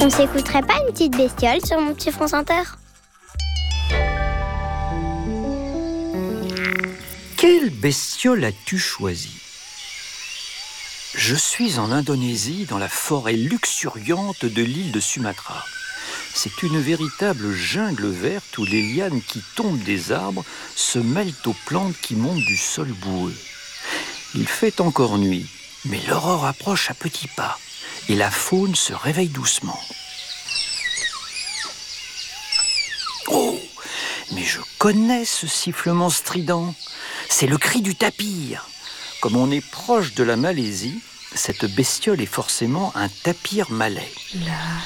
On s'écouterait pas une petite bestiole sur mon petit France Inter? Quelle bestiole as-tu choisi? Je suis en Indonésie, dans la forêt luxuriante de l'île de Sumatra. C'est une véritable jungle verte où les lianes qui tombent des arbres se mêlent aux plantes qui montent du sol boueux. Il fait encore nuit, mais l'aurore approche à petits pas et la faune se réveille doucement. Oh, mais je connais ce sifflement strident. C'est le cri du tapir. Comme on est proche de la Malaisie, cette bestiole est forcément un tapir malais.